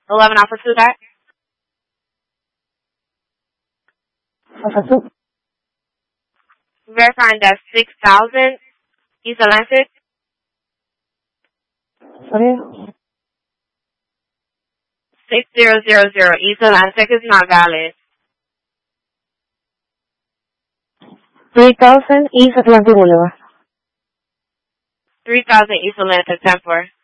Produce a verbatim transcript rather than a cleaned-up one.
eleven Alpha two back. Alpha two. Verifying that six thousand East Atlantic. Sorry? six thousand East Atlantic is not valid. three thousand East Atlantic Boulevard. three thousand East Atlantic, ten four.